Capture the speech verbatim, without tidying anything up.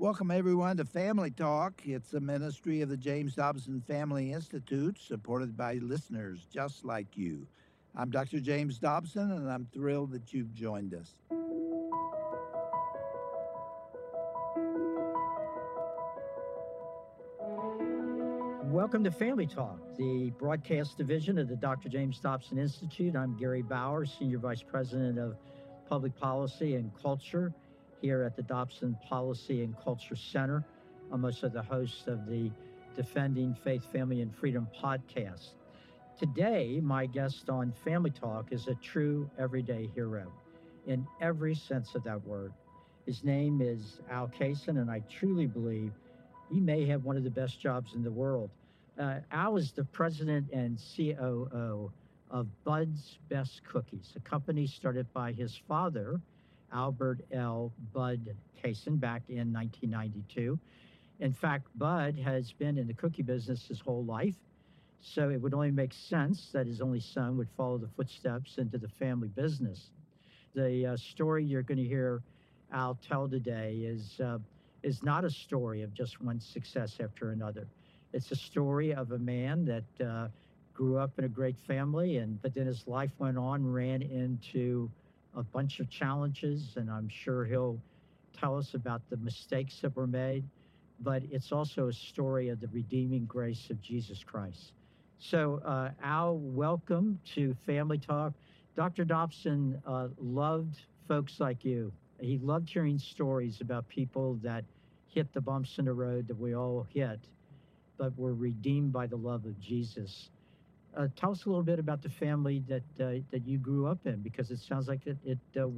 Welcome, everyone, to Family Talk. It's a ministry of the James Dobson Family Institute, supported by listeners just like you. I'm Doctor James Dobson, and I'm thrilled that you've joined us. Welcome to Family Talk, the broadcast division of the Doctor James Dobson Institute. I'm Gary Bauer, Senior Vice President of Public Policy and Culture here at the Dobson Policy and Culture Center. I'm also the host of the Defending Faith, Family, and Freedom podcast. Today, my guest on Family Talk is a true everyday hero in every sense of that word. His name is Al Kaysen, and I truly believe he may have one of the best jobs in the world. Uh, Al is the president and C O O of Bud's Best Cookies, a company started by his father, Albert L. Bud Kaysen, back in nineteen ninety-two. In fact, Bud has been in the cookie business his whole life, so it would only make sense that his only son would follow the footsteps into the family business. The uh, story you're going to hear Al tell today is uh, is not a story of just one success after another. It's a story of a man that uh, grew up in a great family, and but then his life went on, ran into a bunch of challenges, and I'm sure he'll tell us about the mistakes that were made. But it's also a story of the redeeming grace of Jesus Christ. So, uh, Al, welcome to Family Talk. Doctor Dobson uh, loved folks like you. He loved hearing stories about people that hit the bumps in the road that we all hit, but were redeemed by the love of Jesus. Uh, tell us a little bit about the family that uh, that you grew up in, because it sounds like it, it uh,